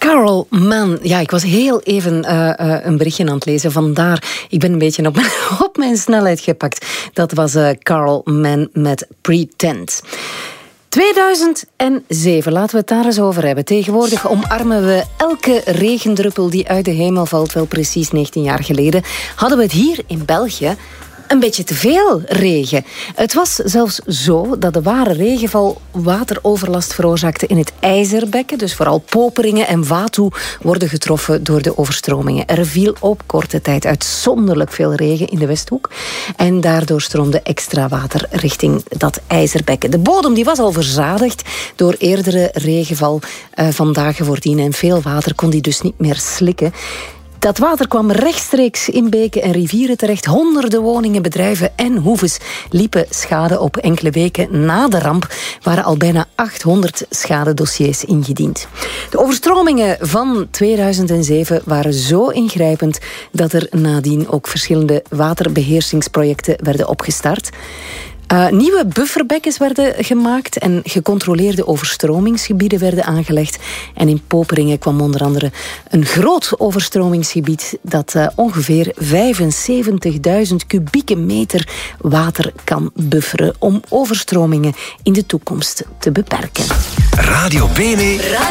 Carl Mann. Ja, ik was heel even een berichtje aan het lezen. Vandaar, ik ben een beetje op mijn snelheid gepakt. Dat was Carl Mann met Pretend. 2007, laten we het daar eens over hebben. Tegenwoordig omarmen we elke regendruppel die uit de hemel valt. Wel precies 19 jaar geleden hadden we het hier in België een beetje te veel regen. Het was zelfs zo dat de ware regenval wateroverlast veroorzaakte in het IJzerbekken. Dus vooral Poperingen en Vatou worden getroffen door de overstromingen. Er viel op korte tijd uitzonderlijk veel regen in de Westhoek. En daardoor stroomde extra water richting dat IJzerbekken. De bodem die was al verzadigd door eerdere regenval van dagen voordien. En veel water kon die dus niet meer slikken. Dat water kwam rechtstreeks in beken en rivieren terecht. Honderden woningen, bedrijven en hoeves liepen schade op. Enkele weken na de ramp waren al bijna 800 schadedossiers ingediend. De overstromingen van 2007 waren zo ingrijpend dat er nadien ook verschillende waterbeheersingsprojecten werden opgestart. Nieuwe bufferbekkens werden gemaakt en gecontroleede overstromingsgebieden werden aangelegd. En in Poperingen kwam onder andere een groot overstromingsgebied dat ongeveer 75.000 kubieke meter water kan bufferen om overstromingen in de toekomst te beperken. Radio Bene.